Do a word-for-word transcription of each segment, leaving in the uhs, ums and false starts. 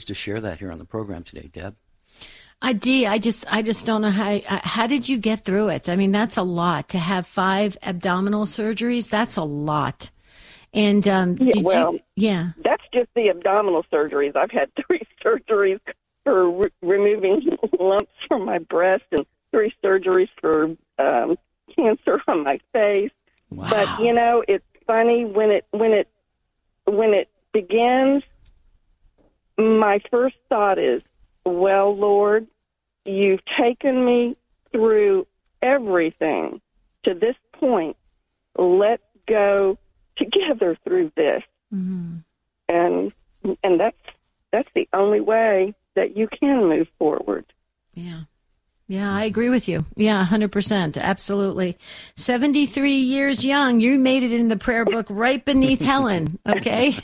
to share that here on the program today, Deb. I Dee, I just, I just don't know how. How did you get through it? I mean, that's a lot to have five abdominal surgeries. That's a lot. And um, yeah, did well, you? Yeah, that's just the abdominal surgeries. I've had three surgeries for re- removing lumps from my breast, and three surgeries for um, cancer on my face. Wow. But you know, it's funny when it when it when it begins. My first thought is, well, Lord, you've taken me through everything to this point. Let's go together through this. mm-hmm. And and that's that's the only way that you can move forward. Yeah. Yeah, I agree with you. Yeah, one hundred percent. Absolutely. seventy-three years young. You made it in the prayer book right beneath Helen. Okay.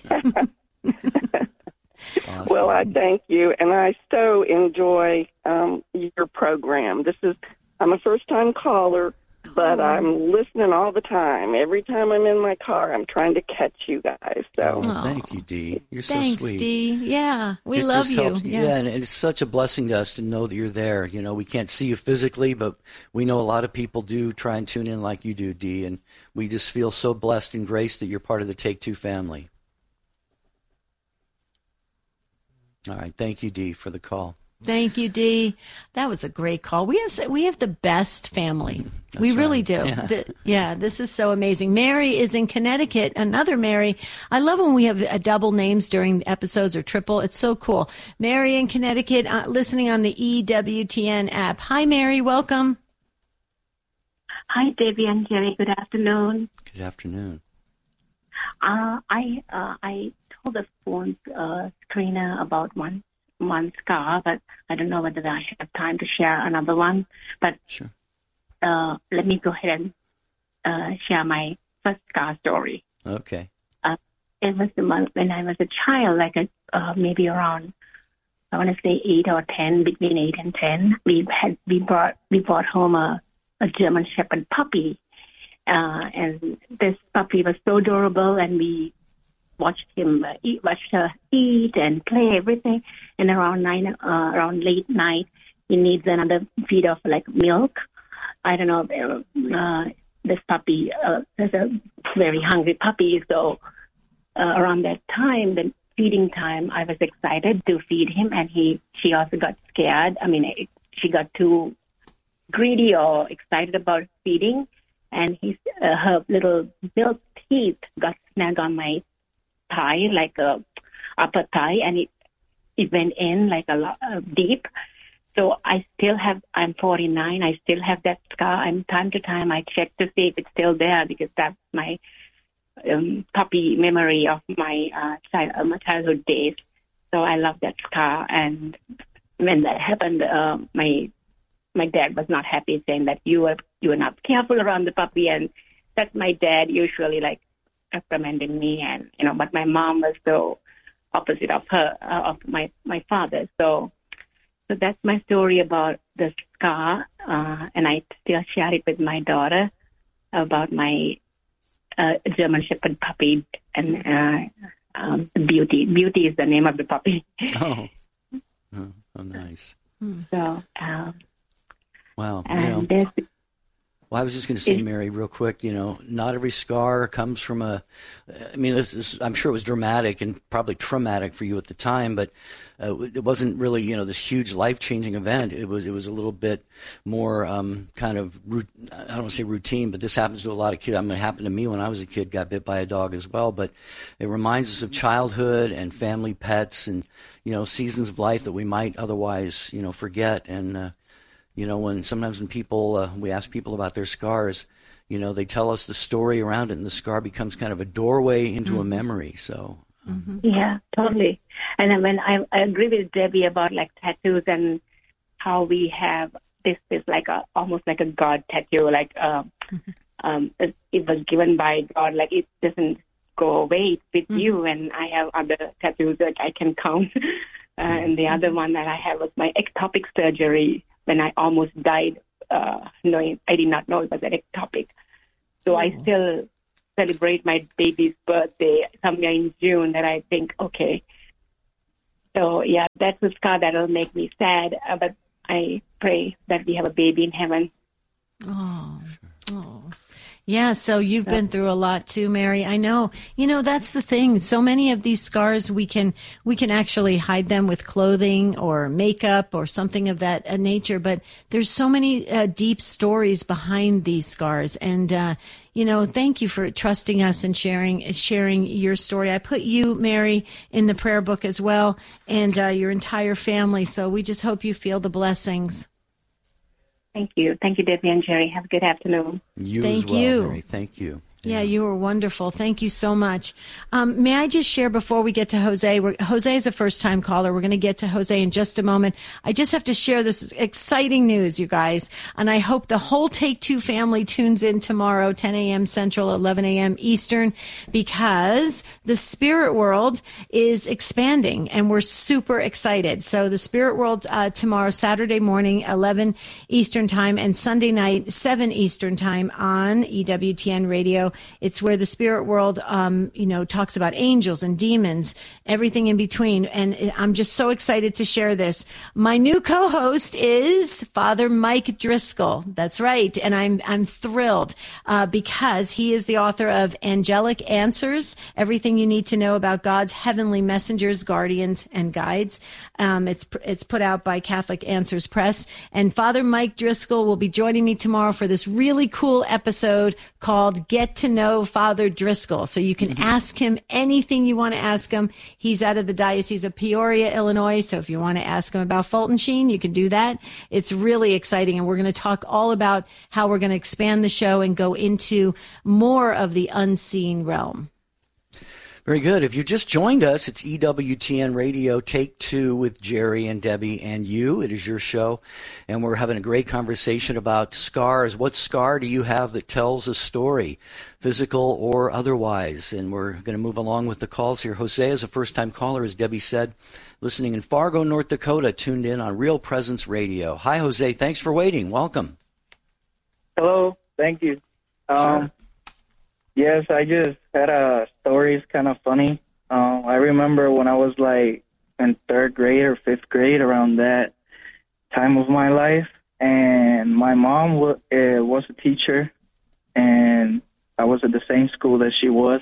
Awesome. Well, I thank you, and I so enjoy um, your program. This is I'm a first-time caller, but Oh. I'm listening all the time. Every time I'm in my car, I'm trying to catch you guys. So Oh, thank you, Dee. You're so Thanks, sweet. Dee. Yeah, we It love just you. helps- Yeah. yeah, and it's such a blessing to us to know that you're there. You know, we can't see you physically, but we know a lot of people do try and tune in like you do, Dee, and we just feel so blessed and graced that you're part of the Take Two family. All right, thank you, Dee, for the call. Thank you, Dee. That was a great call. We have we have the best family. That's we really right. do. Yeah. The- yeah, this is so amazing. Mary is in Connecticut. Another Mary. I love when we have a double names during episodes or triple. It's so cool. Mary in Connecticut, uh, listening on the E W T N app. Hi, Mary. Welcome. Hi, Debbie and Jerry. Good afternoon. Good afternoon. Uh, I uh, I told the phone uh, screener about one one scar, but I don't know whether I have time to share another one. But Sure. uh, let me go ahead and uh, share my first scar story. Okay. Uh, it was the month when I was a child, like a, uh, maybe around I want to say eight or ten, between eight and ten. We had we brought we brought home a, a German Shepherd puppy. Uh, and this puppy was so adorable, and we watched him uh, eat, watched her eat and play everything. And around nine, uh, around late night, he needs another feed of like milk. I don't know. Uh, this puppy uh, is a very hungry puppy, so uh, around that time, the feeding time, I was excited to feed him, and he she also got scared. I mean, it, she got too greedy or excited about feeding. And his, uh, her little milk teeth got snagged on my thigh, like a upper thigh, and it it went in like a lot, uh, deep. So I still have, I'm forty-nine, I still have that scar. And time to time I check to see if it's still there, because that's my um, puppy memory of my, uh, child, uh, my childhood days. So I love that scar. And when that happened, uh, my my dad was not happy, saying that you were you were not careful around the puppy, and that's my dad usually like reprimanding me, and you know. But my mom was so opposite of her, uh, of my my father. So, so that's my story about the scar, uh, and I still share it with my daughter about my uh, German Shepherd puppy, and uh, um, Beauty. Beauty is the name of the puppy. Oh, oh, oh nice. So. Um, Wow. You and know, there's well, I was just going to say, Mary, real quick, you know, not every scar comes from a, I mean, this is, I'm sure it was dramatic and probably traumatic for you at the time, but uh, it wasn't really, you know, this huge life-changing event. It was, it was a little bit more um, kind of, I don't want to say routine, but this happens to a lot of kids. I mean, it happened to me when I was a kid, got bit by a dog as well, but it reminds us of childhood and family pets and, you know, seasons of life that we might otherwise, you know, forget. And, uh, You know, when sometimes when people, uh, we ask people about their scars, you know, they tell us the story around it, and the scar becomes kind of a doorway into mm-hmm. a memory. So, um. mm-hmm. yeah, totally. And then when I, I agree with Debbie about like tattoos and how we have this is like a almost like a God tattoo, like uh, mm-hmm. um, it, it was given by God, like it doesn't go away, it's with mm-hmm. you. And I have other tattoos that I can count, uh, mm-hmm. and the other one that I have was my ectopic surgery. When I almost died, uh, knowing I did not know it was an ectopic. So oh. I still celebrate my baby's birthday somewhere in June. That I think, okay, So, yeah, that's a scar that will make me sad. Uh, but I pray that we have a baby in heaven. Oh, oh. Yeah, so you've been through a lot too, Mary. I know. You know, that's the thing. So many of these scars, we can we can actually hide them with clothing or makeup or something of that uh, nature. But there's so many uh, deep stories behind these scars. And, uh, you know, thank you for trusting us and sharing sharing your story. I put you, Mary, in the prayer book as well, and uh, your entire family. So we just hope you feel the blessings. Thank you. Thank you, Debbie and Jerry. Have a good afternoon. You Thank as well, you. Mary. Thank you. Yeah, you were wonderful. Thank you so much. Um, may I just share before we get to Jose? We're, Jose is a first-time caller. We're going to get to Jose in just a moment. I just have to share this exciting news, you guys, and I hope the whole Take Two family tunes in tomorrow, ten a.m. Central, eleven a.m. Eastern, because the Spirit World is expanding, and we're super excited. So the Spirit World uh, tomorrow, Saturday morning, eleven Eastern Time, and Sunday night, seven Eastern Time on E W T N Radio. It's where the spirit world, um, you know, talks about angels and demons, everything in between. And I'm just so excited to share this. My new co-host is Father Mike Driscoll. That's right. And I'm, I'm thrilled, uh, because he is the author of Angelic Answers, Everything You Need to Know About God's Heavenly Messengers, Guardians, and Guides. Um, it's, it's put out by Catholic Answers Press. And Father Mike Driscoll will be joining me tomorrow for this really cool episode called Get to Know Father Driscoll. So you can ask him anything you want to ask him. He's out of the Diocese of Peoria, Illinois. So if you want to ask him about Fulton Sheen, you can do that. It's really exciting. And we're going to talk all about how we're going to expand the show and go into more of the unseen realm. Very good. If you just joined us, it's E W T N Radio, Take Two with Jerry and Debbie and you. It is your show, and we're having a great conversation about scars. What scar do you have that tells a story, physical or otherwise? And we're going to move along with the calls here. Jose is a first-time caller, as Debbie said, listening in Fargo, North Dakota, tuned in on Real Presence Radio. Hi, Jose. Thanks for waiting. Welcome. Hello. Thank you. Um, Sure. Yes, I just had a story. It's kind of funny. Um, I remember when I was like in third grade or fifth grade, around that time of my life, and my mom w- uh, was a teacher, and I was at the same school that she was,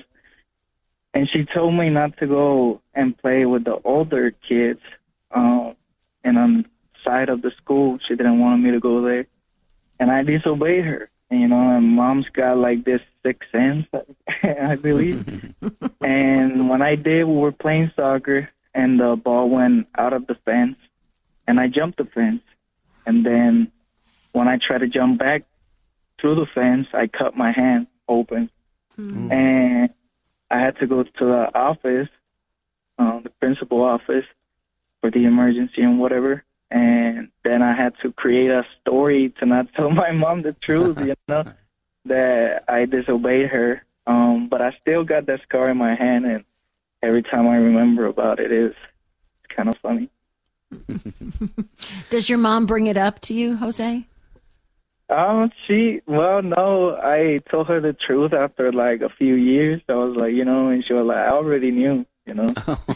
and she told me not to go and play with the older kids, um, and on the side of the school, she didn't want me to go there, and I disobeyed her. You know, and mom's got like this sixth sense, I believe. And when I did, we were playing soccer, and the ball went out of the fence, and I jumped the fence. And then when I tried to jump back through the fence, I cut my hand open. Mm-hmm. And I had to go to the office, uh, the principal office, for the emergency and whatever. And then I had to create a story to not tell my mom the truth, you know, that I disobeyed her. Um, but I still got that scar in my hand, and every time I remember about it, it's, it's kind of funny. Does your mom bring it up to you, Jose? Um, she, well, no, I told her the truth after like a few years. I was like, you know, and she was like, I already knew, you know.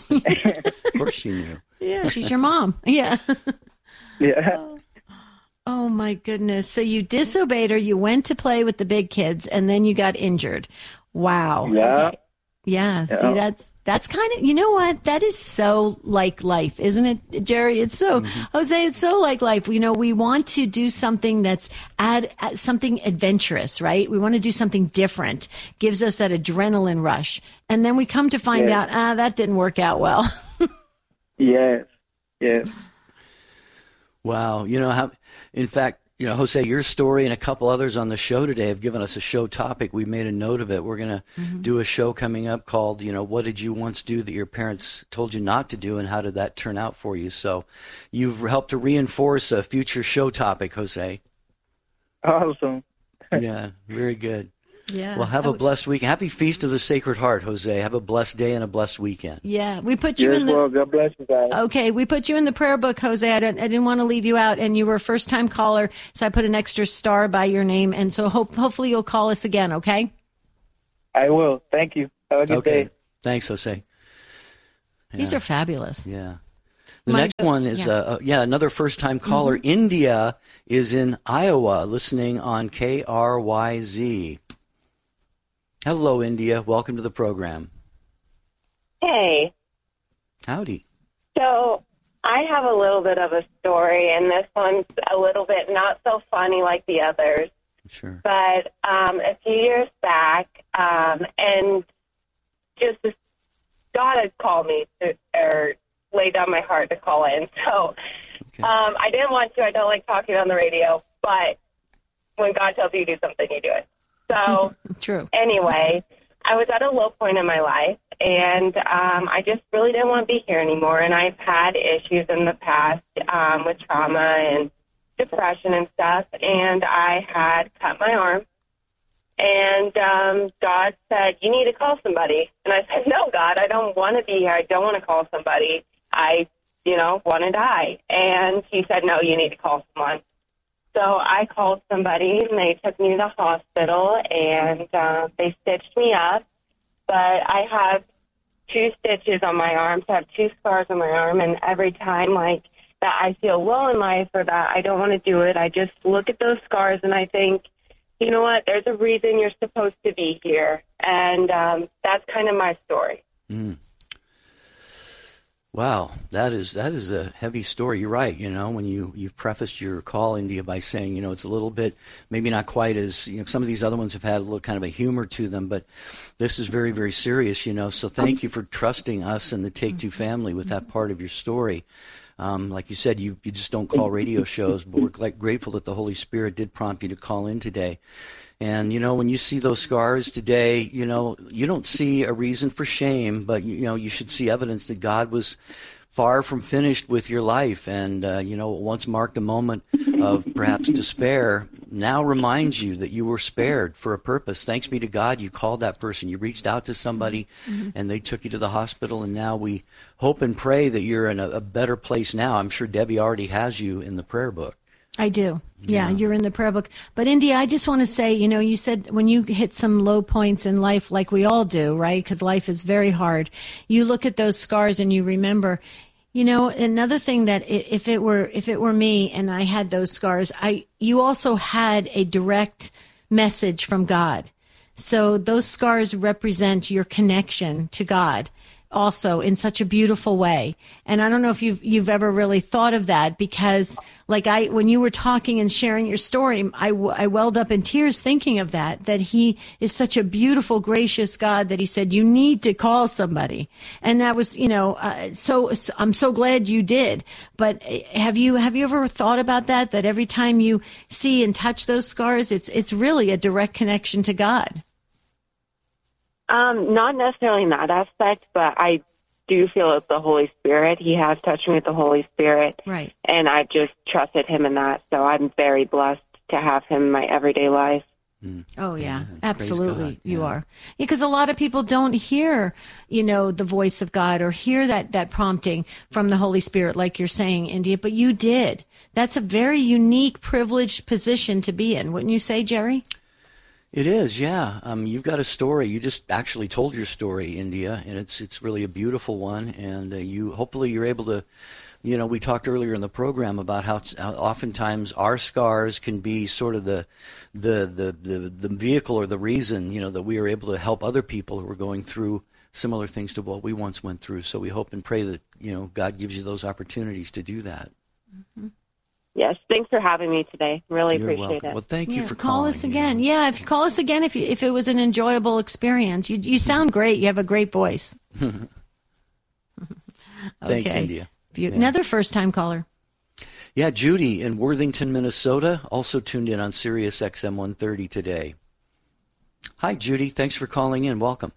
Of course she knew. Yeah, she's your mom. Yeah. Yeah. Oh. Oh, my goodness. So you disobeyed her. You went to play with the big kids, and then you got injured. Wow. Yeah. Okay. Yeah. Yeah. See, that's that's kind of, you know what? That is so like life, isn't it, Jerry? It's so, mm-hmm. Jose, it's so like life. You know, we want to do something that's add, add something adventurous, right? We want to do something different. Gives us that adrenaline rush. And then we come to find yes. out, ah, that didn't work out well. Yes. Yes. Wow. You know, how, in fact, you know, Jose, your story and a couple others on the show today have given us a show topic. We made a note of it. We're going to mm-hmm. do a show coming up called, you know, what did you once do that your parents told you not to do, and how did that turn out for you? So you've helped to reinforce a future show topic, Jose. Awesome. Yeah, very good. Yeah. Well, have a blessed week. Happy Feast of the Sacred Heart, Jose. Have a blessed day and a blessed weekend. Yeah, we put you yes, in the. Well, God bless you guys. Okay, we put you in the prayer book, Jose. I didn't, I didn't want to leave you out, and you were a first-time caller, so I put an extra star by your name, and so hope, hopefully you'll call us again. Okay. I will. Thank you. Have a good okay. day. Thanks, Jose. These Yeah. are fabulous. Yeah. The My- next one is, yeah. uh, uh, yeah, another first-time caller. Mm-hmm. India is in Iowa, listening on K R Y Z. Hello, India. Welcome to the program. Hey, Howdy. so I have a little bit of a story, and this one's a little bit not so funny like the others. Sure. But um, a few years back, um, and just this, God had called me to, or laid on my heart to call in. So Okay. um, I didn't want to. I don't like talking on the radio, but when God tells you to do something, you do it. So True. anyway, I was at a low point in my life, and um, I just really didn't want to be here anymore. And I've had issues in the past um, with trauma and depression and stuff, and I had cut my arm. And um, God said, you need to call somebody. And I said, no, God, I don't want to be here. I don't want to call somebody. I, you know, want to die. And he said, no, you need to call someone. So I called somebody, and they took me to the hospital, and uh, they stitched me up. But I have two stitches on my arm, so I have two scars on my arm, and every time, like, that I feel low in life or that I don't want to do it, I just look at those scars, and I think, you know what, there's a reason you're supposed to be here. And um, that's kind of my story. Mm. Wow, that is that is a heavy story. You're right. You know, when you you've prefaced your call, India, by saying, you know, it's a little bit maybe not quite as, you know, some of these other ones have had a little kind of a humor to them, but this is very, very serious. You know, so thank you for trusting us and the Take Two family with that part of your story. Um, like you said, you you just don't call radio shows, but we're glad, grateful that the Holy Spirit did prompt you to call in today. And, you know, when you see those scars today, you know, you don't see a reason for shame, but, you know, you should see evidence that God was far from finished with your life. And, uh, you know, what once marked a moment of perhaps despair now reminds you that you were spared for a purpose. Thanks be to God, you called that person. You reached out to somebody, mm-hmm. and they took you to the hospital. And now we hope and pray that you're in a, a better place now. I'm sure Debbie already has you in the prayer book. I do. Yeah, Yeah. you're in the prayer book. But India, I just want to say, you know, you said when you hit some low points in life, like we all do, right? Because life is very hard. You look at those scars and you remember, you know, another thing that i- if it were, if it were me and I had those scars, I, you also had a direct message from God. So those scars represent your connection to God also in such a beautiful way. And I don't know if you've, you've ever really thought of that, because like I, when you were talking and sharing your story, I, I welled up in tears thinking of that, that he is such a beautiful, gracious God that he said, you need to call somebody. And that was, you know, uh, so, so I'm so glad you did. But have you, have you ever thought about that, that every time you see and touch those scars, it's, it's really a direct connection to God? Um, not necessarily in that aspect, but I do feel it's the Holy Spirit. He has touched me with the Holy Spirit. Right. And I've just trusted him in that. So I'm very blessed to have him in my everyday life. Mm. Oh, yeah, Amen. absolutely. Praise God. You Yeah. are. Because a lot of people don't hear, you know, the voice of God or hear that, that prompting from the Holy Spirit, like you're saying, India, but you did. That's a very unique, privileged position to be in. Wouldn't you say, Jerry? It is, yeah. Um, you've got a story. You just actually told your story, India, and it's it's really a beautiful one. And uh, you hopefully you're able to, you know, we talked earlier in the program about how, how oftentimes our scars can be sort of the, the the the the vehicle or the reason, you know, that we are able to help other people who are going through similar things to what we once went through. So we hope and pray that, you know, God gives you those opportunities to do that. Mm-hmm. Yes, thanks for having me today. Really You're appreciate welcome. it. Well, thank you Yeah, for call calling. us you again. know. Yeah, if you call us again, if you, if it was an enjoyable experience, you you sound great. You have a great voice. Thanks, Okay. India. Be- Yeah. Another first time caller. Yeah, Judy in Worthington, Minnesota, also tuned in on Sirius X M one thirty today. Hi, Judy. Thanks for calling in. Welcome.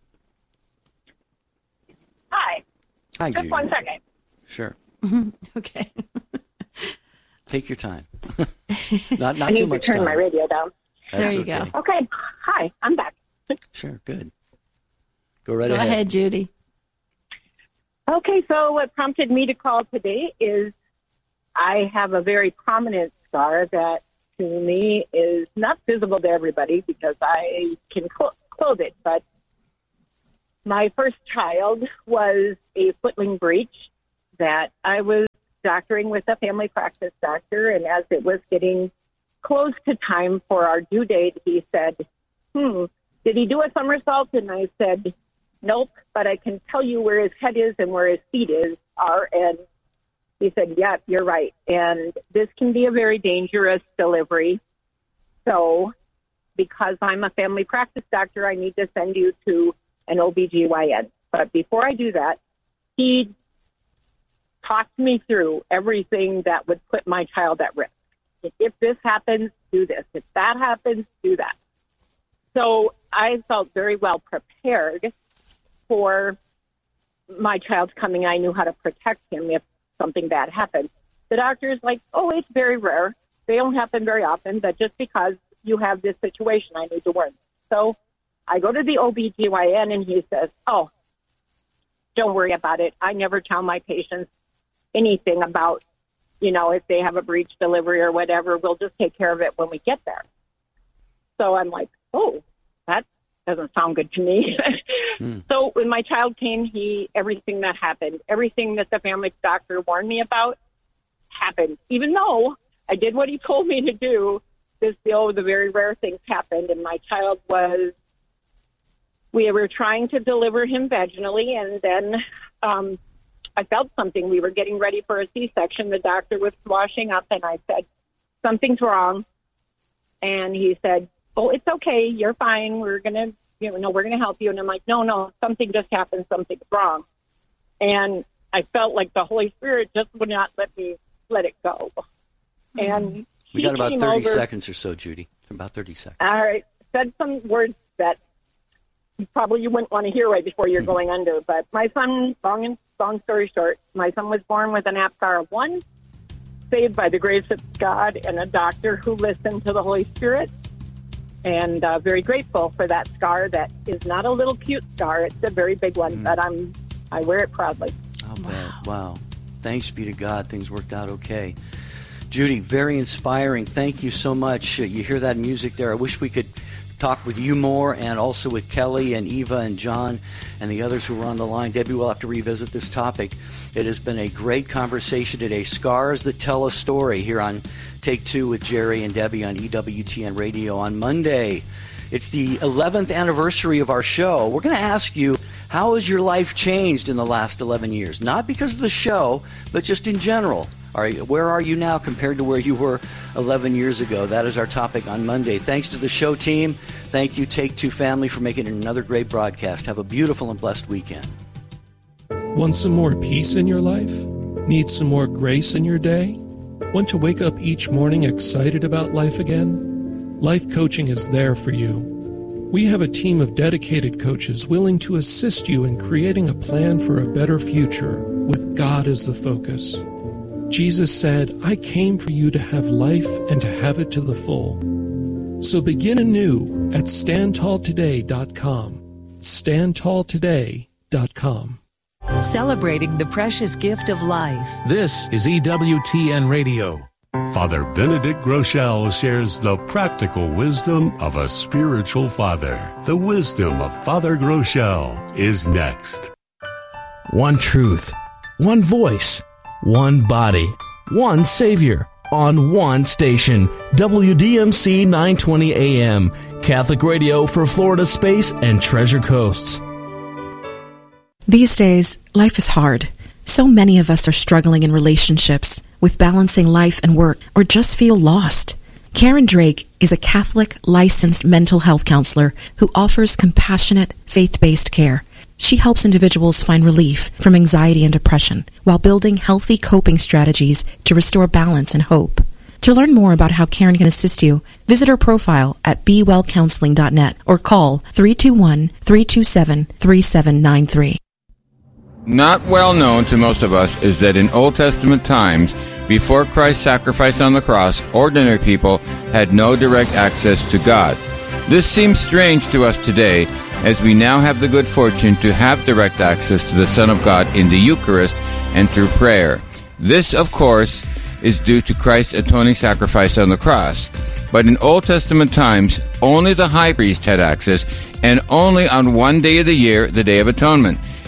Hi. Hi, Just Judy. one second. Sure. Okay. Take your time. not I not need too to much turn time. my radio down. That's There you okay. go. Okay. Hi, I'm back. Sure, good. Go right Go ahead. ahead, Judy. Okay, so what prompted me to call today is I have a very prominent scar that to me is not visible to everybody because I can cl- clothe it. But my first child was a footling breech that I was doctoring with a family practice doctor, and as it was getting close to time for our due date, he said, hmm, did he do a somersault? And I said, nope, but I can tell you where his head is and where his feet is are. And he said, yeah, you're right. And this can be a very dangerous delivery. So because I'm a family practice doctor, I need to send you to an O B G Y N. But before I do that, he talked me through everything that would put my child at risk. If this happens, do this. If that happens, do that. So I felt very well prepared for my child coming. I knew how to protect him if something bad happened. The doctor's like, oh, it's very rare. They don't happen very often, but just because you have this situation, I need to warn you. So I go to the O B G Y N and he says, oh, don't worry about it. I never tell my patients anything about, you know, if they have a breech delivery or whatever. We'll just take care of it when we get there. So I'm like, oh, that doesn't sound good to me. mm. So when my child came, he, everything that happened, everything that the family doctor warned me about happened. Even though I did what he told me to do, this, still the very rare things happened. And my child was, we were trying to deliver him vaginally, and then um, I felt something. We were getting ready for a C-section. The doctor was washing up, and I said, something's wrong. And he said, oh, it's okay. You're fine. We're going to, you know, we're going to help you. And I'm like, no, no, something just happened. Something's wrong. And I felt like the Holy Spirit just would not let me let it go. And we got about thirty over, seconds or so, Judy. About thirty seconds. All right. Said some words that probably you wouldn't want to hear right before you're going under. But my son, long and long story short, my son was born with an APGAR of one, saved by the grace of God and a doctor who listened to the Holy Spirit. And uh, very grateful for that scar. That is not a little cute scar. It's a very big one, mm. but I'm, I wear it proudly. I'll bet. Wow. wow. Thanks be to God. Things worked out okay. Judy, very inspiring. Thank you so much. Uh, you hear that music there. I wish we could talk with you more, and also with Kelly and Eva and John and the others who were on the line. Debbie, we'll have to revisit this topic. It has been a great conversation today. Scars that tell a story here on Take Two with Jerry and Debbie on E W T N Radio on Monday. It's the eleventh anniversary of our show. We're going to ask you, how has your life changed in the last eleven years? Not because of the show, but just in general. Are you, where are you now compared to where you were eleven years ago? That is our topic on Monday. Thanks to the show team. Thank you, Take Two family, for making it another great broadcast. Have a beautiful and blessed weekend. Want some more peace in your life? Need some more grace in your day? Want to wake up each morning excited about life again? Life Coaching is there for you. We have a team of dedicated coaches willing to assist you in creating a plan for a better future with God as the focus. Jesus said, I came for you to have life and to have it to the full. So begin anew at stand tall today dot com. stand tall today dot com. Celebrating the precious gift of life. This is E W T N Radio. Father Benedict Groeschel shares the practical wisdom of a spiritual father. The wisdom of Father Groeschel is next. One truth, one voice, one body, one Savior, on one station. W D M C nine twenty A M, Catholic radio for Florida Space and Treasure Coasts. These days, life is hard. So many of us are struggling in relationships, with balancing life and work, or just feel lost. Karen Drake is a Catholic licensed mental health counselor who offers compassionate, faith-based care. She helps individuals find relief from anxiety and depression while building healthy coping strategies to restore balance and hope. To learn more about how Karen can assist you, visit her profile at be well counseling dot net or call three two one, three two seven, three seven nine three. Not well known to most of us is that in Old Testament times, before Christ's sacrifice on the cross, ordinary people had no direct access to God. This seems strange to us today, as we now have the good fortune to have direct access to the Son of God in the Eucharist and through prayer. This, of course, is due to Christ's atoning sacrifice on the cross. But in Old Testament times, only the high priest had access, and only on one day of the year, the Day of Atonement.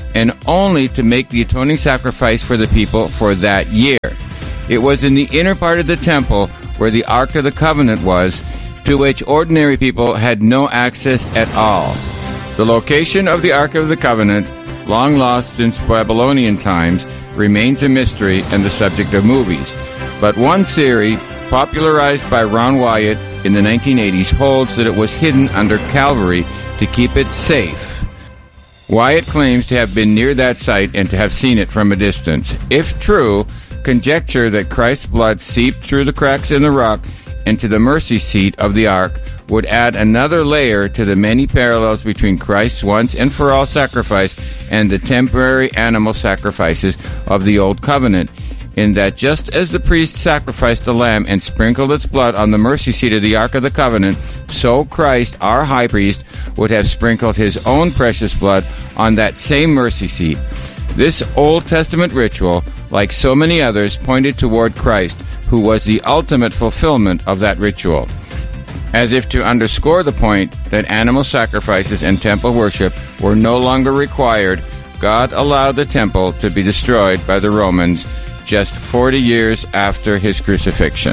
and only to make the atoning sacrifice for the people for that year. It was in the inner part of the temple where the Ark of the Covenant was, to which ordinary people had no access at all. The location of the Ark of the Covenant, long lost since Babylonian times, remains a mystery and the subject of movies. But one theory, popularized by Ron Wyatt in the nineteen eighties, holds that it was hidden under Calvary to keep it safe. Wyatt claims to have been near that site and to have seen it from a distance. If true, conjecture that Christ's blood seeped through the cracks in the rock into the mercy seat of the ark would add another layer to the many parallels between Christ's once and for all sacrifice and the temporary animal sacrifices of the Old Covenant, in that just as the priest sacrificed a lamb and sprinkled its blood on the mercy seat of the Ark of the Covenant, so Christ, our high priest, would have sprinkled his own precious blood on that same mercy seat. This Old Testament ritual, like so many others, pointed toward Christ, who was the ultimate fulfillment of that ritual. As if to underscore the point that animal sacrifices and temple worship were no longer required, God allowed the temple to be destroyed by the Romans just forty years after his crucifixion.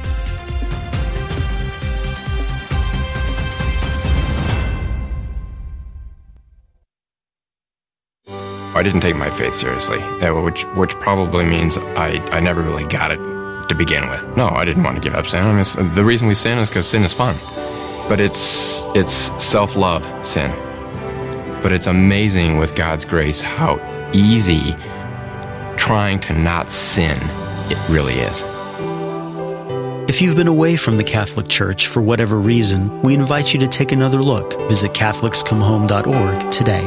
I didn't take my faith seriously, which which probably means I, I never really got it to begin with. No, I didn't want to give up sin. I mean, the reason we sin is because sin is fun. But it's it's self-love sin. But it's amazing with God's grace how easy trying to not sin it really is. If you've been away from the Catholic Church for whatever reason, we invite you to take another look. Visit Catholics Come Home dot org today.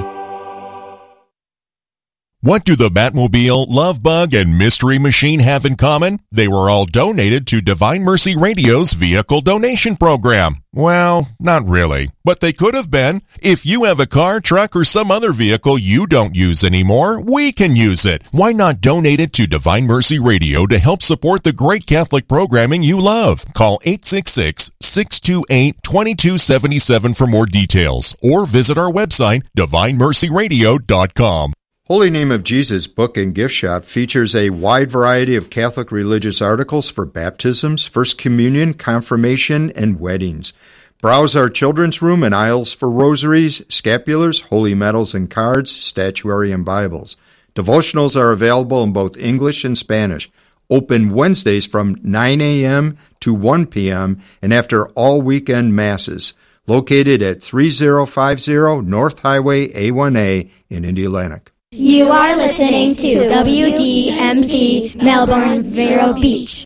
What do the Batmobile, Love Bug, and Mystery Machine have in common? They were all donated to Divine Mercy Radio's vehicle donation program. Well, not really, but they could have been. If you have a car, truck, or some other vehicle you don't use anymore, we can use it. Why not donate it to Divine Mercy Radio to help support the great Catholic programming you love? Call eight six six, six two eight, two two seven seven for more details, or visit our website, divine mercy radio dot com. Holy Name of Jesus Book and Gift Shop features a wide variety of Catholic religious articles for baptisms, First Communion, confirmation, and weddings. Browse our children's room and aisles for rosaries, scapulars, holy medals and cards, statuary, and Bibles. Devotionals are available in both English and Spanish. Open Wednesdays from nine a.m. to one p.m. and after all weekend masses. Located at thirty fifty North Highway A one A in Indianapolis. You are listening to W D M C Melbourne Vero Beach.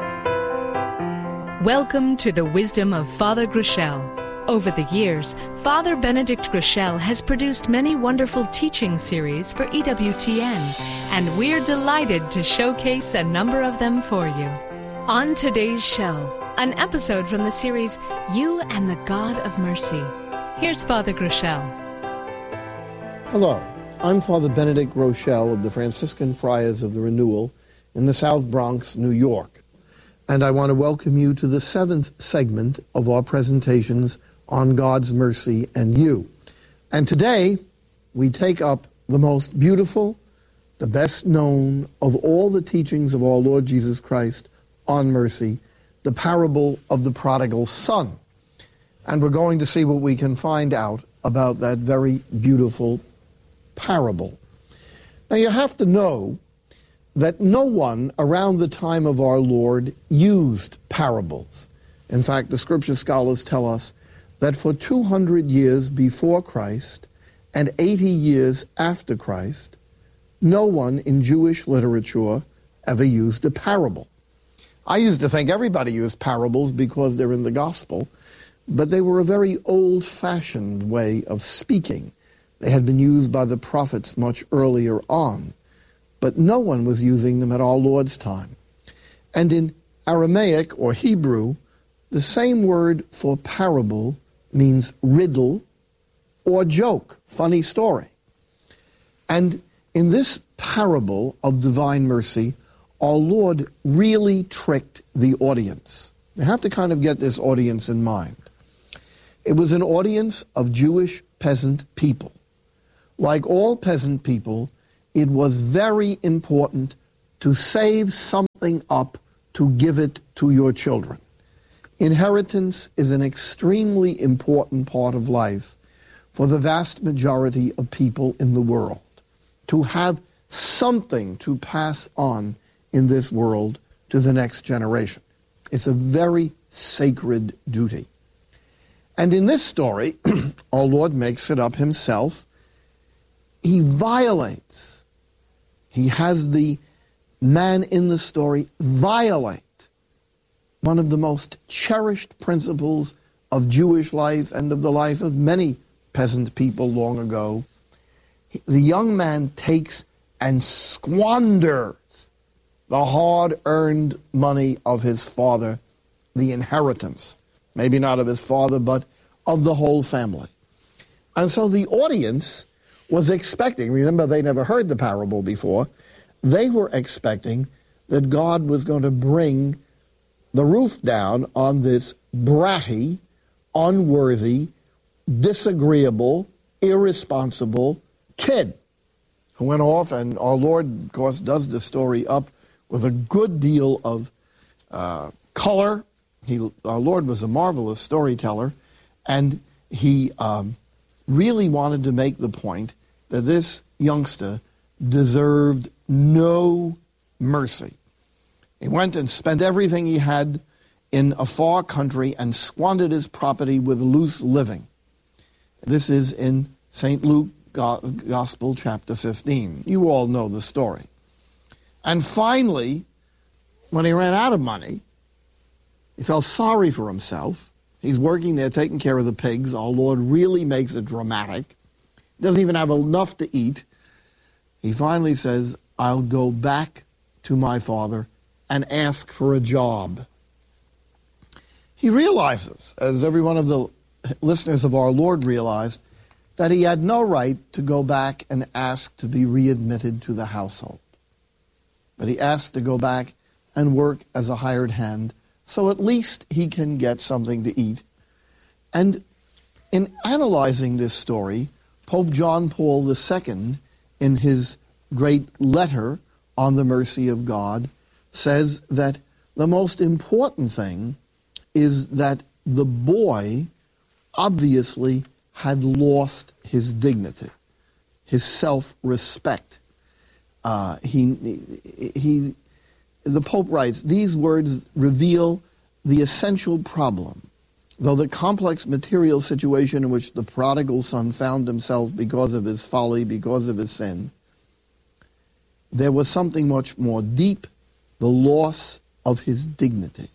Welcome to the wisdom of Father Groeschel. Over the years, Father Benedict Groeschel has produced many wonderful teaching series for E W T N, and we're delighted to showcase a number of them for you. On today's show, an episode from the series You and the God of Mercy. Here's Father Groeschel. Hello. I'm Father Benedict Groeschel of the Franciscan Friars of the Renewal in the South Bronx, New York. And I want to welcome you to the seventh segment of our presentations on God's mercy and you. And today, we take up the most beautiful, the best known of all the teachings of our Lord Jesus Christ on mercy, the parable of the prodigal son. And we're going to see what we can find out about that very beautiful parable. Now you have to know that no one around the time of our Lord used parables. In fact, the scripture scholars tell us that for two hundred years before Christ and eighty years after Christ, no one in Jewish literature ever used a parable. I used to think everybody used parables because they're in the gospel, but they were a very old-fashioned way of speaking. They had been used by the prophets much earlier on, but no one was using them at our Lord's time. And in Aramaic or Hebrew, the same word for parable means riddle or joke, funny story. And in this parable of divine mercy, our Lord really tricked the audience. You have to kind of get this audience in mind. It was an audience of Jewish peasant people Like all peasant people, it was very important to save something up to give it to your children. Inheritance is an extremely important part of life for the vast majority of people in the world. To have something to pass on in this world to the next generation. It's a very sacred duty. And in this story, our Lord makes it up himself. He violates. He has the man in the story violate one of the most cherished principles of Jewish life and of the life of many peasant people long ago. The young man takes and squanders the hard-earned money of his father, the inheritance, maybe not of his father, but of the whole family. And so the audience was expecting, remember they never heard the parable before, they were expecting that God was going to bring the roof down on this bratty, unworthy, disagreeable, irresponsible kid who went off, and our Lord, of course, does the story up with a good deal of uh, color. He, our Lord was a marvelous storyteller, and he um, really wanted to make the point that this youngster deserved no mercy. He went and spent everything he had in a far country and squandered his property with loose living. This is in Saint Luke Gospel, chapter fifteen. You all know the story. And finally, when he ran out of money, he felt sorry for himself. He's working there taking care of the pigs. Our Lord really makes it dramatic. He doesn't even have enough to eat. He finally says, I'll go back to my father and ask for a job. He realizes, as every one of the listeners of our Lord realized, that he had no right to go back and ask to be readmitted to the household. But he asked to go back and work as a hired hand, so at least he can get something to eat. And in analyzing this story, Pope John Paul the Second, in his great letter on the mercy of God, says that the most important thing is that the boy obviously had lost his dignity, his self-respect. Uh, he, he, the Pope writes, these words reveal the essential problem. Though the complex material situation in which the prodigal son found himself because of his folly, because of his sin, there was something much more deep, the loss of his dignity.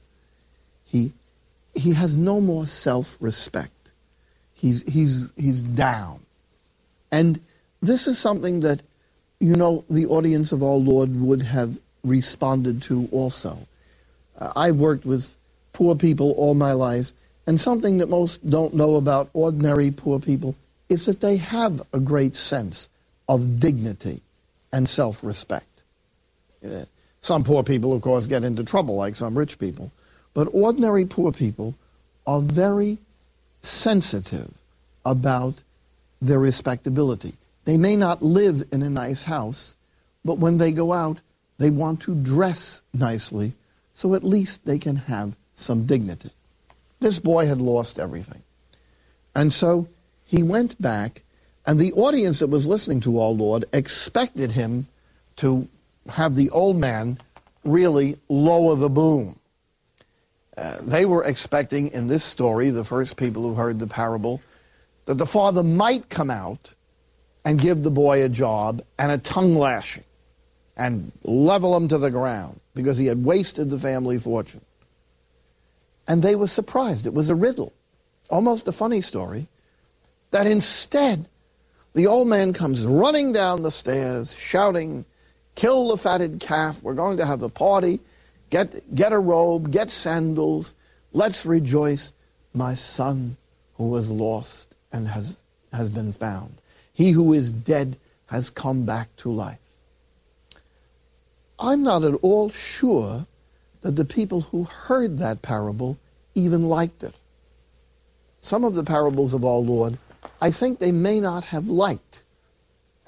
He, he has no more self-respect. He's, he's, he's down. And this is something that, you know, the audience of our Lord would have responded to also. Uh, I've worked with poor people all my life, and something that most don't know about ordinary poor people is that they have a great sense of dignity and self-respect. Uh, some poor people, of course, get into trouble like some rich people, but ordinary poor people are very sensitive about their respectability. They may not live in a nice house, but when they go out, they want to dress nicely, so at least they can have some dignity. This boy had lost everything. And so he went back, and the audience that was listening to our Lord expected him to have the old man really lower the boom. Uh, they were expecting in this story, the first people who heard the parable, that the father might come out and give the boy a job and a tongue lashing and level him to the ground because he had wasted the family fortune. And they were surprised. It was a riddle, almost a funny story, that instead the old man comes running down the stairs shouting, "Kill the fatted calf, we're going to have a party. Get, get a robe, get sandals. Let's rejoice. My son who was lost and has, has been found. He who is dead has come back to life." I'm not at all sure that the people who heard that parable even liked it. Some of the parables of our Lord, I think they may not have liked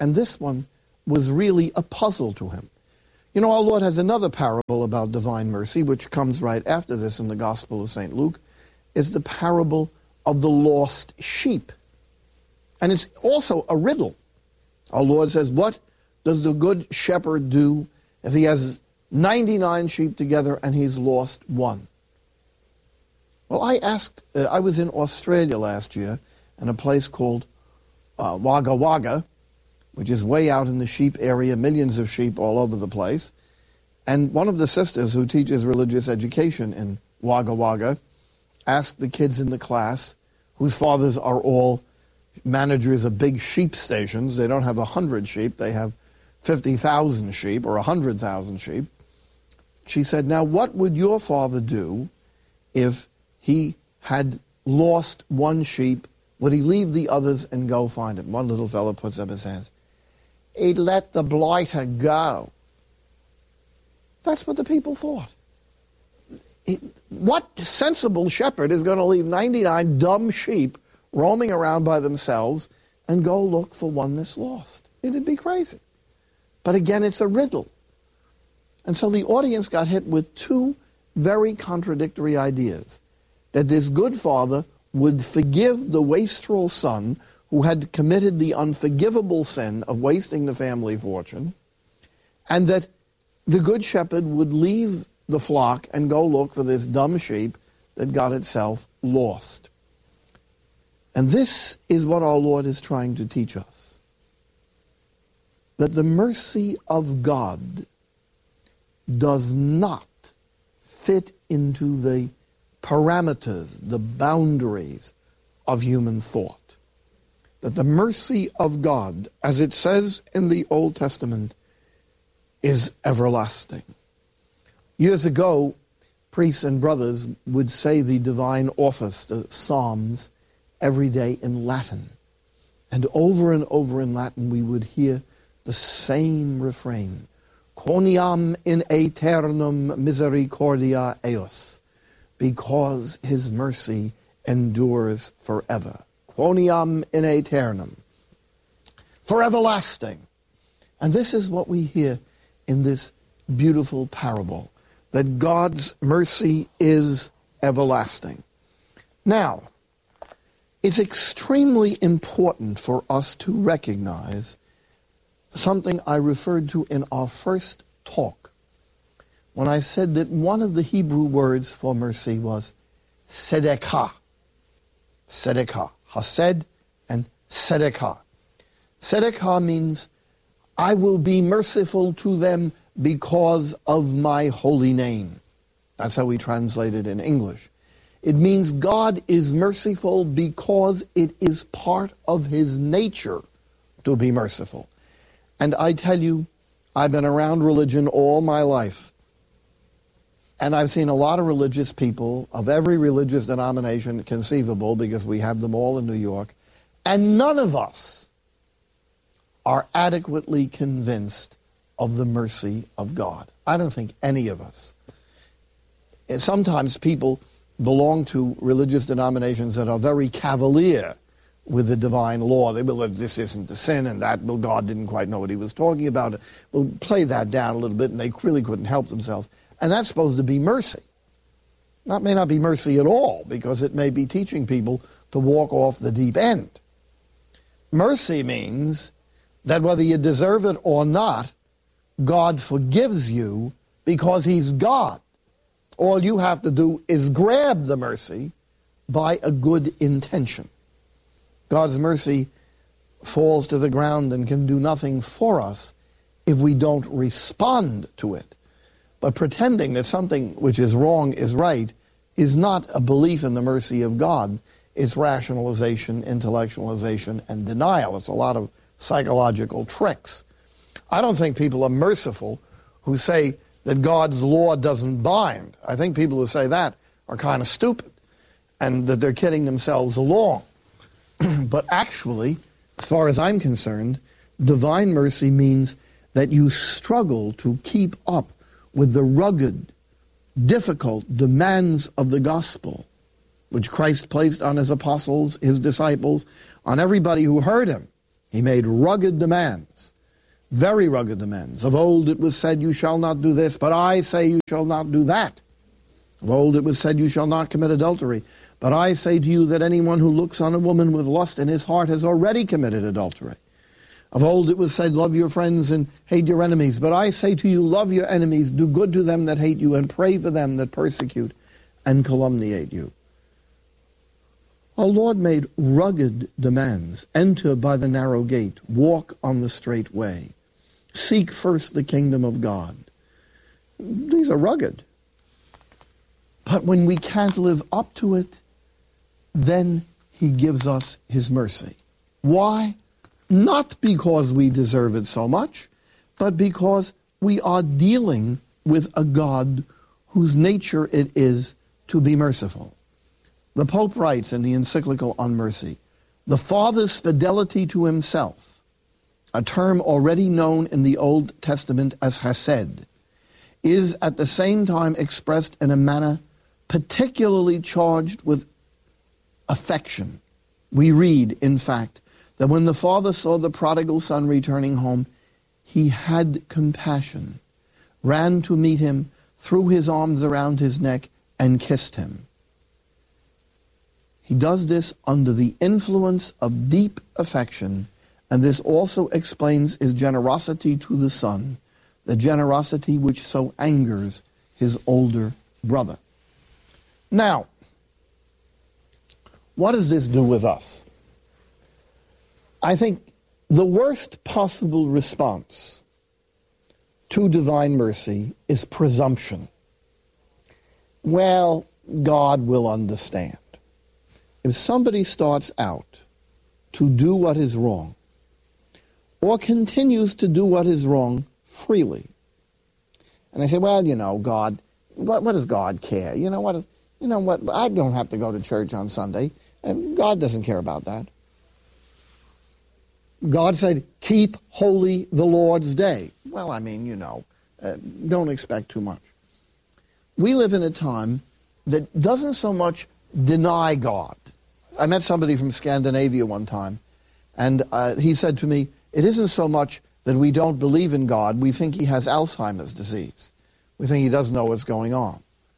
And this one was really a puzzle to him. You know, our Lord has another parable about divine mercy, which comes right after this in the Gospel of Saint Luke, is the parable of the lost sheep. And it's also a riddle. Our Lord says, what does the good shepherd do if he has ninety-nine sheep together and he's lost one? Well, I asked, uh, I was in Australia last year in a place called uh, Wagga Wagga, which is way out in the sheep area, millions of sheep all over the place. And one of the sisters who teaches religious education in Wagga Wagga asked the kids in the class, whose fathers are all managers of big sheep stations. They don't have a hundred sheep, they have fifty thousand sheep or a hundred thousand sheep. She said, now what would your father do if he had lost one sheep? Would he leave the others and go find it? One little fellow puts up his hands. He'd let the blighter go. That's what the people thought. What sensible shepherd is going to leave ninety-nine dumb sheep roaming around by themselves and go look for one that's lost? It'd be crazy. But again, it's a riddle. And so the audience got hit with two very contradictory ideas. That this good father would forgive the wastrel son who had committed the unforgivable sin of wasting the family fortune, and that the good shepherd would leave the flock and go look for this dumb sheep that got itself lost. And this is what our Lord is trying to teach us. That the mercy of God does not fit into the parameters, the boundaries of human thought. That the mercy of God, as it says in the Old Testament, is everlasting. Years ago, priests and brothers would say the divine office, the Psalms, every day in Latin. And over and over in Latin we would hear the same refrain. Quoniam in aeternum misericordia eos, because his mercy endures forever. Quoniam in aeternum, for everlasting. And this is what we hear in this beautiful parable, that God's mercy is everlasting. Now, it's extremely important for us to recognize something I referred to in our first talk, when I said that one of the Hebrew words for mercy was tzedakah. Tzedakah. Hased and tzedakah. Tzedakah means, I will be merciful to them because of my holy name. That's how we translate it in English. It means God is merciful because it is part of his nature to be merciful. And I tell you, I've been around religion all my life. And I've seen a lot of religious people of every religious denomination conceivable, because we have them all in New York, and none of us are adequately convinced of the mercy of God. I don't think any of us. And sometimes people belong to religious denominations that are very cavalier with the divine law. They will, this isn't the sin, and that, well, God didn't quite know what he was talking about. We'll play that down a little bit, and they really couldn't help themselves. And that's supposed to be mercy. That may not be mercy at all, because it may be teaching people to walk off the deep end. Mercy means that whether you deserve it or not, God forgives you because he's God. All you have to do is grab the mercy by a good intention. God's mercy falls to the ground and can do nothing for us if we don't respond to it. But pretending that something which is wrong is right is not a belief in the mercy of God. It's rationalization, intellectualization, and denial. It's a lot of psychological tricks. I don't think people are merciful who say that God's law doesn't bind. I think people who say that are kind of stupid, and that they're kidding themselves along. But actually, as far as I'm concerned, divine mercy means that you struggle to keep up with the rugged, difficult demands of the gospel, which Christ placed on his apostles, his disciples, on everybody who heard him. He made rugged demands, very rugged demands. Of old it was said, you shall not do this, but I say you shall not do that. Of old it was said, you shall not commit adultery, but I say to you that anyone who looks on a woman with lust in his heart has already committed adultery. Of old it was said, love your friends and hate your enemies, but I say to you, love your enemies, do good to them that hate you, and pray for them that persecute and calumniate you. Our Lord made rugged demands. Enter by the narrow gate. Walk on the straight way. Seek first the kingdom of God. These are rugged. But when we can't live up to it, then he gives us his mercy. Why? Not because we deserve it so much, but because we are dealing with a God whose nature it is to be merciful. The Pope writes in the encyclical on mercy, the Father's fidelity to himself, a term already known in the Old Testament as Hesed, is at the same time expressed in a manner particularly charged with affection. We read, in fact, that when the father saw the prodigal son returning home, he had compassion, ran to meet him, threw his arms around his neck, and kissed him. He does this under the influence of deep affection, and this also explains his generosity to the son, the generosity which so angers his older brother. Now, what does this do with us? I think the worst possible response to divine mercy is presumption. Well, God will understand. If somebody starts out to do what is wrong, or continues to do what is wrong freely, and I say, well, you know, God, what, what does God care? You know what? You know what? I don't have to go to church on Sunday, and God doesn't care about that. God said, keep holy the Lord's day. Well, I mean, you know, uh, don't expect too much. We live in a time that doesn't so much deny God. I met somebody from Scandinavia one time, and uh, he said to me, it isn't so much that we don't believe in God, we think he has Alzheimer's disease. We think he doesn't know what's going on.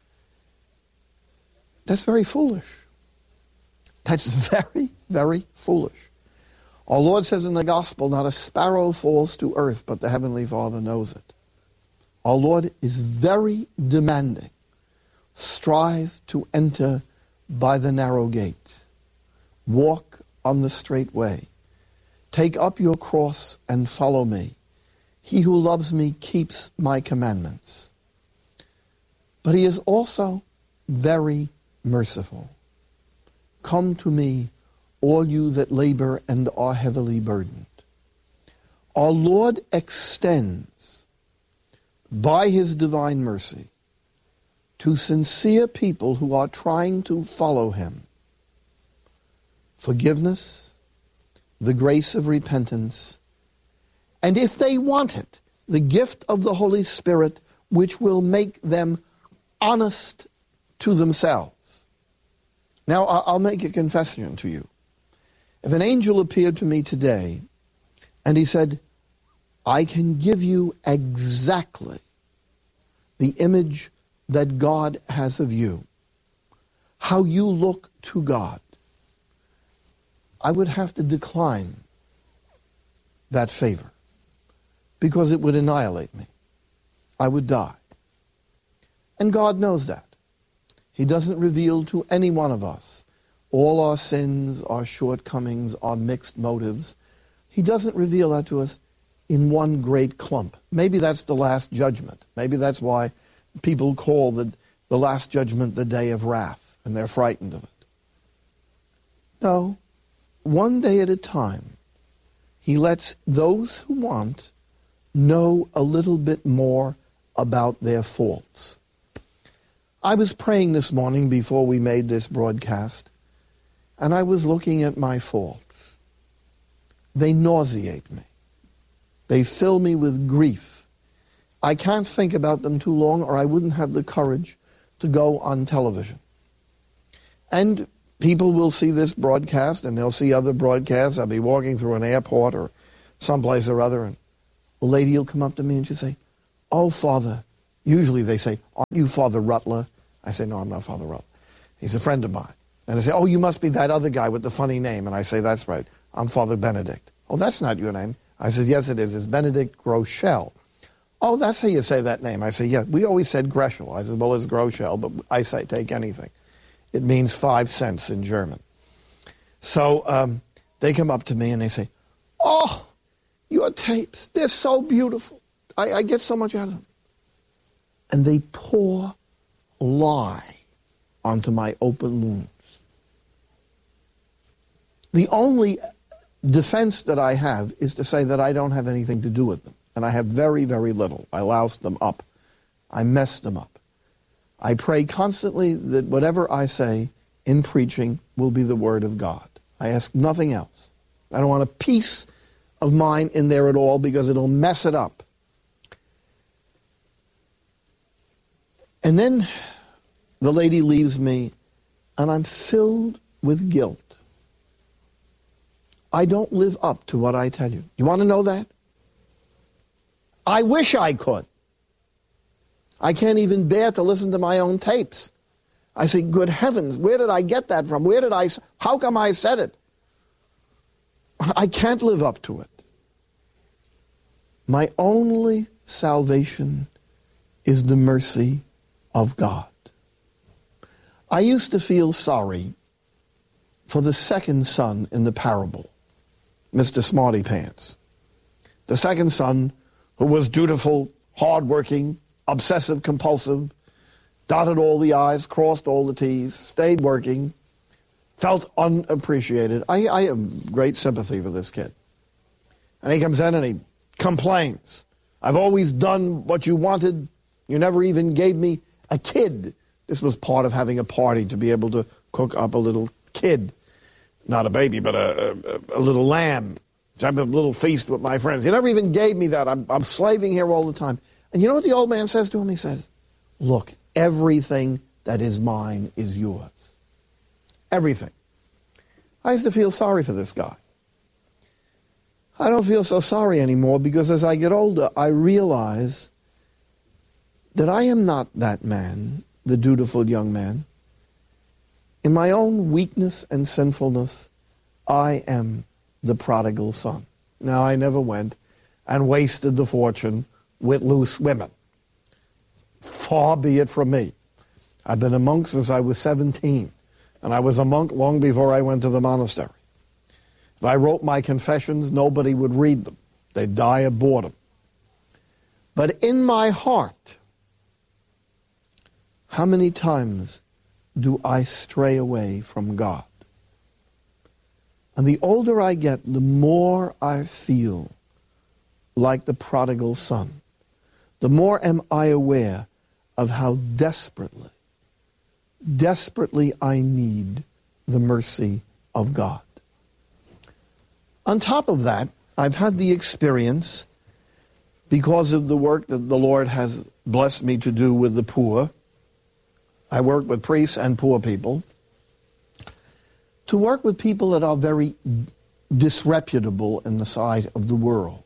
That's very foolish. That's very, very foolish. Our Lord says in the gospel, not a sparrow falls to earth, but the Heavenly Father knows it. Our Lord is very demanding. Strive to enter by the narrow gate. Walk on the straight way. Take up your cross and follow me. He who loves me keeps my commandments. But he is also very merciful. Come to me, all you that labor and are heavily burdened. Our Lord extends, by his divine mercy, to sincere people who are trying to follow him, forgiveness, the grace of repentance, and if they want it, the gift of the Holy Spirit, which will make them honest to themselves. Now, I'll make a confession to you. If an angel appeared to me today and he said, I can give you exactly the image that God has of you, how you look to God, I would have to decline that favor because it would annihilate me. I would die. And God knows that. He doesn't reveal to any one of us all our sins, our shortcomings, our mixed motives. He doesn't reveal that to us in one great clump. Maybe that's the last judgment. Maybe that's why people call the, the last judgment the day of wrath, and they're frightened of it. No, one day at a time, he lets those who want know a little bit more about their faults. I was praying this morning before we made this broadcast, and I was looking at my faults. They nauseate me. They fill me with grief. I can't think about them too long, or I wouldn't have the courage to go on television. And people will see this broadcast and they'll see other broadcasts. I'll be walking through an airport or someplace or other, and a lady will come up to me and she'll say, "Oh, Father," usually they say, "Aren't you Father Rutler?" I say, "No, I'm not Father Rutler. He's a friend of mine." And they say, "Oh, you must be that other guy with the funny name." And I say, "That's right. I'm Father Benedict." "Oh, that's not your name." I said, "Yes, it is. It's Benedict Groeschel." "Oh, that's how you say that name." I say, "Yeah, we always said Greschel." I said, "Well, it's Groeschel, but I say take anything." It means five cents in German. So um, they come up to me and they say, "Oh, your tapes, they're so beautiful. I, I get so much out of them." And they pour lie onto my open wounds. The only defense that I have is to say that I don't have anything to do with them. And I have very, very little. I loused them up. I messed them up. I pray constantly that whatever I say in preaching will be the word of God. I ask nothing else. I don't want a piece of mine in there at all because it'll mess it up. And then the lady leaves me, and I'm filled with guilt. I don't live up to what I tell you. You want to know that? I wish I could. I can't even bear to listen to my own tapes. I say, good heavens, where did I get that from? Where did I, how come I said it? I can't live up to it. My only salvation is the mercy of God. I used to feel sorry for the second son in the parable, Mister Smarty Pants. The second son who was dutiful, hardworking, obsessive compulsive, dotted all the I's, crossed all the T's, stayed working, felt unappreciated. I, I have great sympathy for this kid. And he comes in and he complains. "I've always done what you wanted. You never even gave me a kid." This was part of having a party, to be able to cook up a little kid. Not a baby, but a, a, a little lamb. To have a little feast with my friends. You never even gave me that. I'm, I'm slaving here all the time. And you know what the old man says to him? He says, "Look, everything that is mine is yours." Everything. I used to feel sorry for this guy. I don't feel so sorry anymore because as I get older, I realize that I am not that man, the dutiful young man. In my own weakness and sinfulness, I am the prodigal son. Now, I never went and wasted the fortune with loose women. Far be it from me. I've been a monk since I was seventeen, and I was a monk long before I went to the monastery. If I wrote my confessions, nobody would read them. They'd die of boredom. But in my heart, how many times do I stray away from God? And the older I get, the more I feel like the prodigal son. The more am I aware of how desperately, desperately I need the mercy of God. On top of that, I've had the experience, because of the work that the Lord has blessed me to do with the poor. I work with priests and poor people. To work with people that are very disreputable in the sight of the world.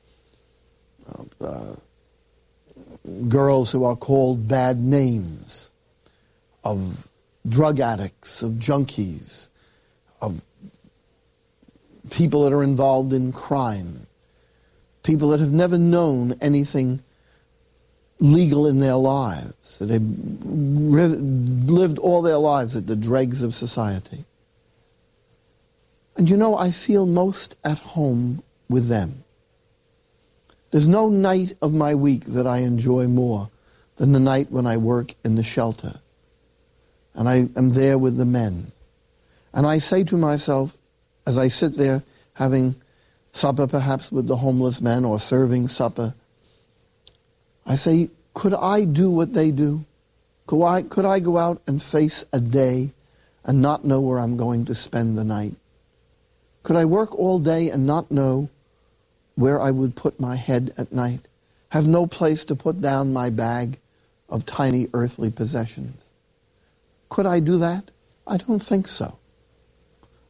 Uh, girls who are called bad names, of drug addicts, of junkies, of people that are involved in crime, people that have never known anything legal in their lives, that have lived all their lives at the dregs of society. And you know, I feel most at home with them. There's no night of my week that I enjoy more than the night when I work in the shelter. And I am there with the men. And I say to myself, as I sit there having supper perhaps with the homeless men or serving supper, I say, could I do what they do? Could I, could I go out and face a day and not know where I'm going to spend the night? Could I work all day and not know where I would put my head at night? Have no place to put down my bag of tiny earthly possessions? Could I do that? I don't think so.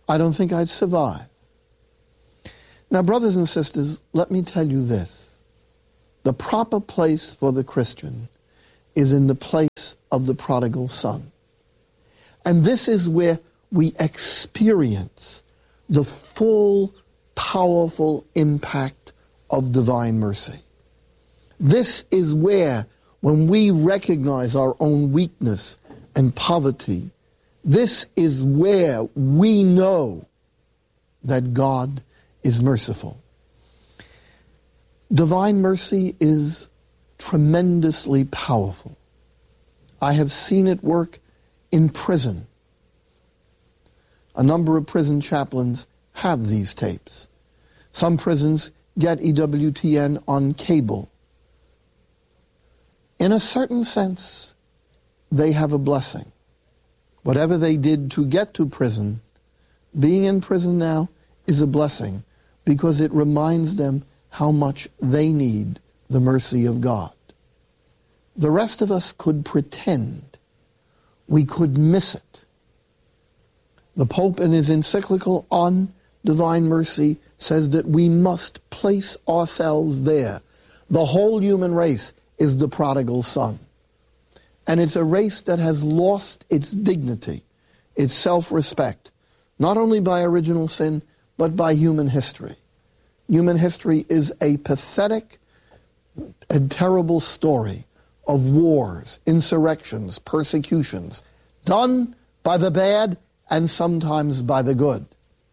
I don't think I'd survive. Now, brothers and sisters, let me tell you this. The proper place for the Christian is in the place of the prodigal son. And this is where we experience the full, powerful impact of divine mercy. This is where, when we recognize our own weakness and poverty, this is where we know that God is merciful. Divine mercy is tremendously powerful. I have seen it work in prison. A number of prison chaplains have these tapes. Some prisons get E W T N on cable. In a certain sense, they have a blessing. Whatever they did to get to prison, being in prison now is a blessing because it reminds them how much they need the mercy of God. The rest of us could pretend. We could miss it. The Pope in his encyclical on divine mercy says that we must place ourselves there. The whole human race is the prodigal son. And it's a race that has lost its dignity, its self-respect, not only by original sin, but by human history. Human history is a pathetic and terrible story of wars, insurrections, persecutions, done by the bad and sometimes by the good.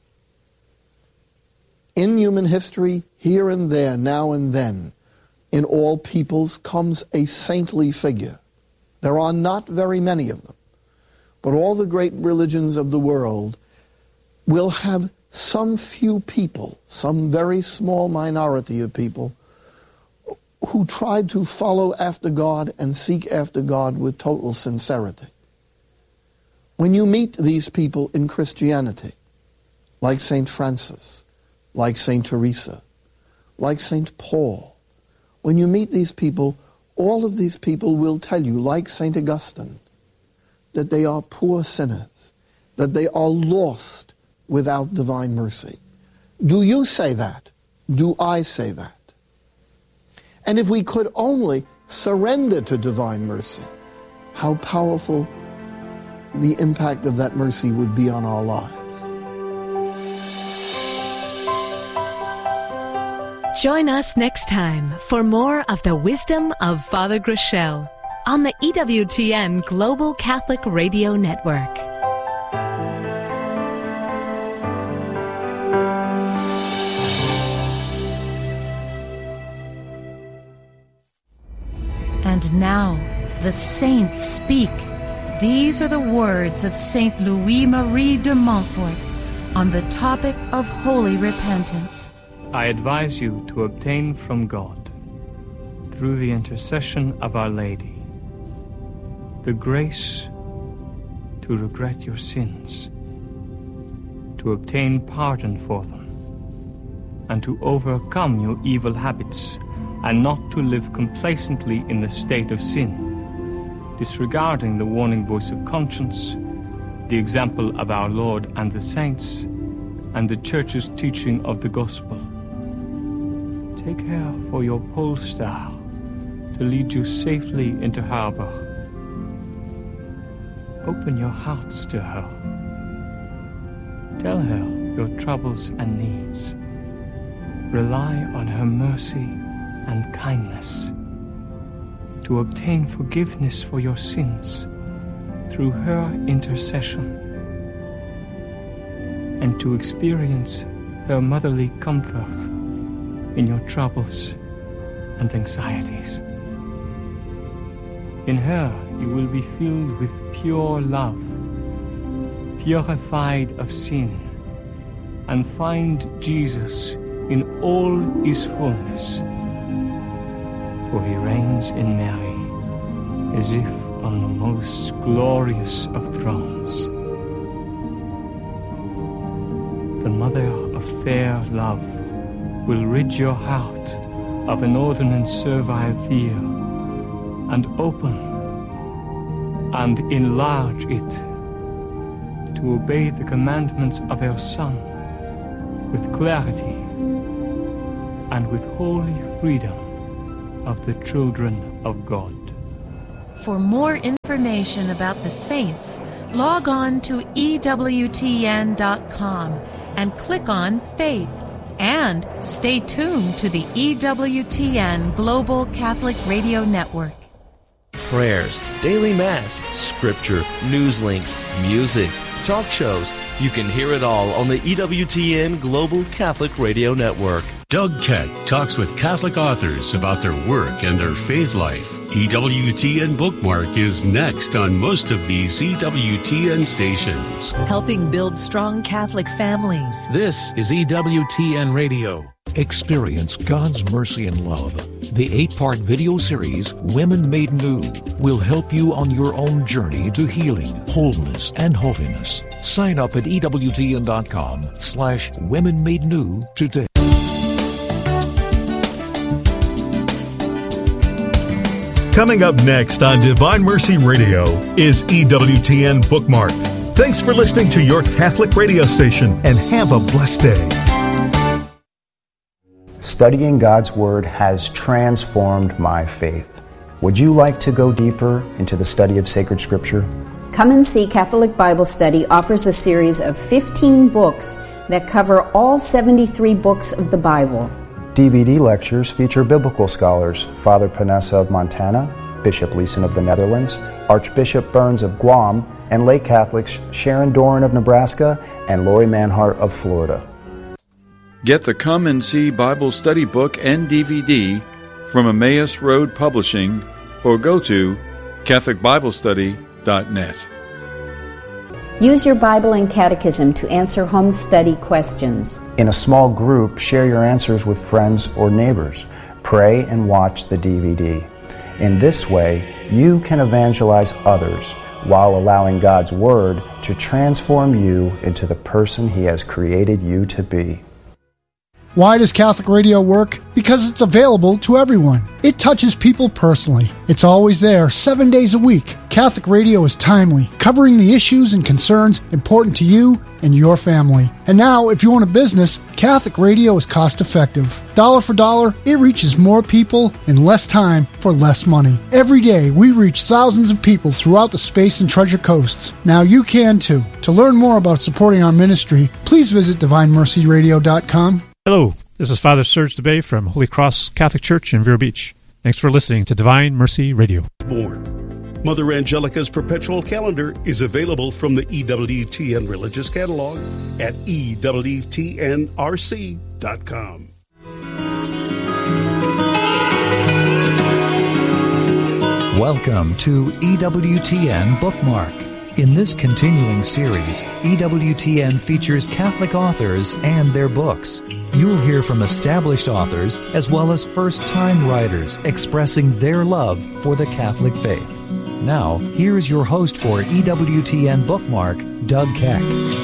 In human history, here and there, now and then, in all peoples comes a saintly figure. There are not very many of them, but all the great religions of the world will have some few people, some very small minority of people, who tried to follow after God and seek after God with total sincerity. When you meet these people in Christianity, like Saint Francis, like Saint Teresa, like Saint Paul, when you meet these people, all of these people will tell you, like Saint Augustine, that they are poor sinners, that they are lost without divine mercy. Do you say that? Do I say that? And if we could only surrender to divine mercy, how powerful the impact of that mercy would be on our lives. Join us next time for more of the wisdom of Father Groeschel on the E W T N Global Catholic Radio Network. And now, the saints speak. These are the words of Saint Louis-Marie de Montfort on the topic of holy repentance. I advise you to obtain from God, through the intercession of Our Lady, the grace to regret your sins, to obtain pardon for them, and to overcome your evil habits, and not to live complacently in the state of sin, disregarding the warning voice of conscience, the example of our Lord and the saints, and the Church's teaching of the gospel. Take care for your pole star to lead you safely into harbor. Open your hearts to her. Tell her your troubles and needs. Rely on her mercy and kindness to obtain forgiveness for your sins through her intercession, and to experience her motherly comfort in your troubles and anxieties. In her you will be filled with pure love, purified of sin, and find Jesus in all his fullness. For he reigns in Mary as if on the most glorious of thrones. The mother of fair love will rid your heart of inordinate and servile fear, and open and enlarge it to obey the commandments of our Son with clarity and with holy freedom of the children of God. For more information about the saints, log on to E W T N dot com and click on Faith. And stay tuned to the E W T N Global Catholic Radio Network. Prayers, daily mass, scripture, news links, music, talk shows. You can hear it all on the E W T N Global Catholic Radio Network. Doug Keck talks with Catholic authors about their work and their faith life. E W T N Bookmark is next on most of these E W T N stations. Helping build strong Catholic families. This is E W T N Radio. Experience God's mercy and love. The eight-part video series, Women Made New, will help you on your own journey to healing, wholeness, and holiness. Sign up at E W T N dot com slash Women Made New today. Coming up next on Divine Mercy Radio is E W T N Bookmark. Thanks for listening to your Catholic radio station, and have a blessed day. Studying God's Word has transformed my faith. Would you like to go deeper into the study of sacred Scripture? Come and See Catholic Bible Study offers a series of fifteen books that cover all seventy-three books of the Bible. D V D lectures feature biblical scholars Father Panessa of Montana, Bishop Leeson of the Netherlands, Archbishop Burns of Guam, and lay Catholics Sharon Doran of Nebraska and Lori Manhart of Florida. Get the Come and See Bible Study book and D V D from Emmaus Road Publishing or go to Catholic Bible Study dot net. Use your Bible and Catechism to answer home study questions. In a small group, share your answers with friends or neighbors. Pray and watch the D V D. In this way, you can evangelize others while allowing God's Word to transform you into the person He has created you to be. Why does Catholic radio work? Because it's available to everyone. It touches people personally. It's always there, seven days a week. Catholic radio is timely, covering the issues and concerns important to you and your family. And now, if you own a business, Catholic radio is cost-effective. Dollar for dollar, it reaches more people in less time for less money. Every day, we reach thousands of people throughout the Space and Treasure Coasts. Now you can too. To learn more about supporting our ministry, please visit Divine Mercy Radio dot com. Hello, this is Father Serge DeBay from Holy Cross Catholic Church in Vero Beach. Thanks for listening to Divine Mercy Radio. Born. Mother Angelica's perpetual calendar is available from the E W T N Religious Catalog at E W T N R C dot com. Welcome to E W T N Bookmark. In this continuing series, E W T N features Catholic authors and their books. You'll hear from established authors as well as first-time writers expressing their love for the Catholic faith. Now, here's your host for E W T N Bookmark, Doug Keck.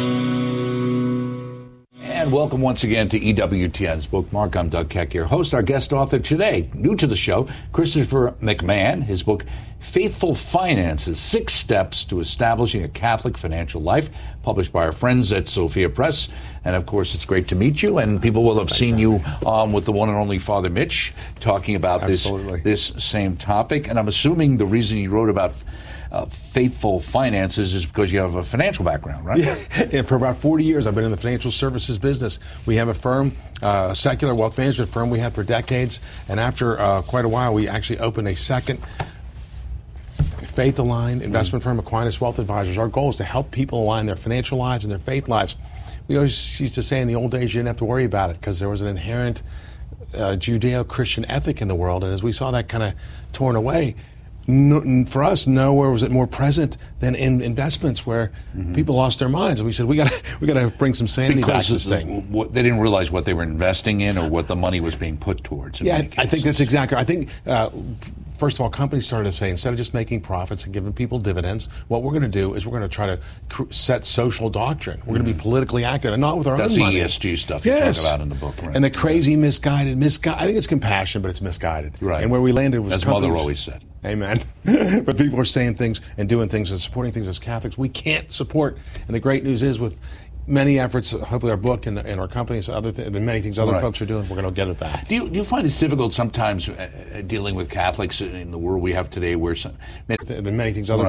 And welcome once again to E W T N's Bookmark. I'm Doug Keck, your host. Our guest author today, new to the show, Christopher McMahon. His book, Faithful Finances, Six Steps to Establishing a Catholic Financial Life, published by our friends at Sophia Press. And, of course, it's great to meet you. And people will have seen you um, with the one and only Father Mitch talking about this, this same topic. And I'm assuming the reason you wrote about Uh, faithful finances is because you have a financial background, right? Yeah. yeah, for about forty years I've been in the financial services business. We have a firm, uh, a secular wealth management firm we had for decades, and after uh, quite a while we actually opened a second faith-aligned investment mm-hmm. firm, Aquinas Wealth Advisors. Our goal is to help people align their financial lives and their faith lives. We always used to say in the old days you didn't have to worry about it because there was an inherent uh, Judeo-Christian ethic in the world, and as we saw that kind of torn away, No, for us, nowhere was it more present than in investments where mm-hmm. people lost their minds. And we said, we got we got to bring some sanity because back to this the, thing. What, they didn't realize what they were investing in or what the money was being put towards. Yeah, I, I think that's exactly. I think uh, first of all, companies started to say, instead of just making profits and giving people dividends, what we're going to do is we're going to try to cr- set social doctrine. We're going to be politically active, and not with our That's own the money. E S G stuff yes. you talk about in the book. Right. And the crazy, misguided, misguided, I think it's compassion, but it's misguided. Right. And where we landed was As companies, Mother always said. Amen. But people are saying things and doing things and supporting things as Catholics we can't support. And the great news is with many efforts, hopefully our book and, and our companies, other th- and many things other Right. folks are doing, we're going to get it back. Do you, do you find it's difficult sometimes uh, dealing with Catholics in the world we have today where some... The, the many things other